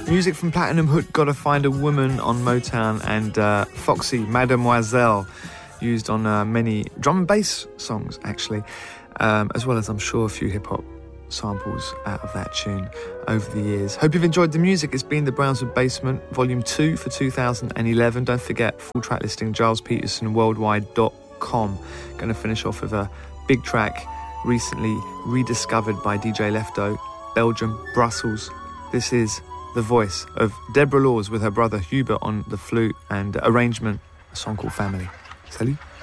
Music from Platinum Hook, Gotta Find a Woman on Motown, and Foxy, Mademoiselle, used on many drum and bass songs, actually, as well as, I'm sure, a few hip-hop samples out of that tune over the years. Hope you've enjoyed the music. It's been the Brownswood Basement, Volume 2 for 2011. Don't forget, full track listing, gilespetersonworldwide.com. Going to finish off with a big track recently rediscovered by DJ Lefto, Belgium, Brussels. This is the voice of Deborah Laws with her brother Hubert on the flute, and arrangement, a song called Family. Salut.